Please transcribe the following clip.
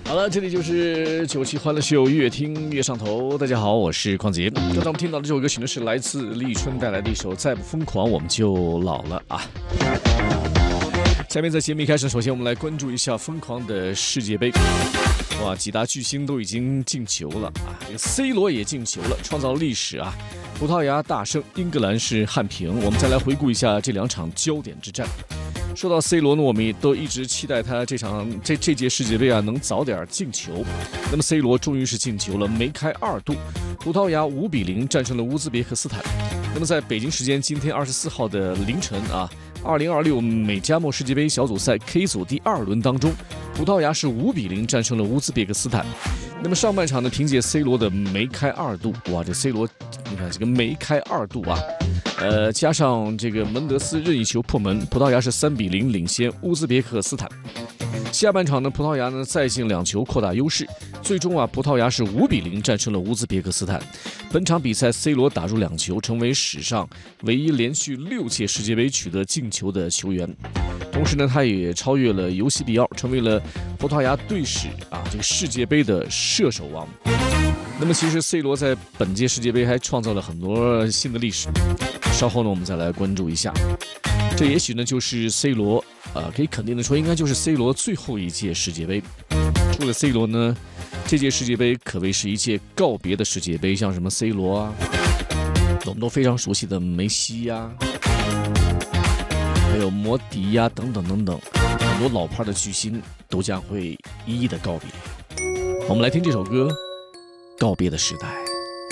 好了，这里就是九七欢乐秀，越听越上头。大家好，我是邝杰。刚才我们听到的这首歌曲呢，是来自立春带来的一首《再不疯狂我们就老了》啊。下面在节目一开始，首先我们来关注一下疯狂的世界杯。哇，几大巨星都已经进球了啊！这个 C 罗也进球了，创造历史啊！葡萄牙大胜，英格兰是憾平。我们再来回顾一下这两场焦点之战。说到 C 罗呢，我们也都一直期待他这届世界杯啊能早点进球。那么 C 罗终于是进球了，梅开2度，葡萄牙5-0战胜了乌兹别克斯坦。那么在北京时间今天24号的凌晨啊，2026美加墨世界杯小组赛 K 组第2轮当中，葡萄牙是5-0战胜了乌兹别克斯坦。那么上半场呢，凭借 C 罗的梅开2度，哇，这 C 罗，你看这个梅开2度啊，加上这个门德斯任意球破门，葡萄牙是3-0领先乌兹别克斯坦。下半场呢，葡萄牙呢再进2球扩大优势，最终啊，葡萄牙是5-0战胜了乌兹别克斯坦。本场比赛 C 罗打入2球，成为史上唯一连续6届世界杯取得进球的球员。同时呢，他也超越了尤西比奥，成为了葡萄牙队史啊这个世界杯的射手王。那么其实 C 罗在本届世界杯还创造了很多新的历史，稍后呢我们再来关注一下。这也许呢就是 C 罗可以肯定的说，应该就是 C 罗最后一届世界杯。除了 C 罗呢，这届世界杯可谓是一届告别的世界杯，像什么 C 罗啊，我们都非常熟悉的梅西呀，还有摩迪呀，等等等等，很多老牌的巨星都将会一一的告别。我们来听这首歌《告别的时代》。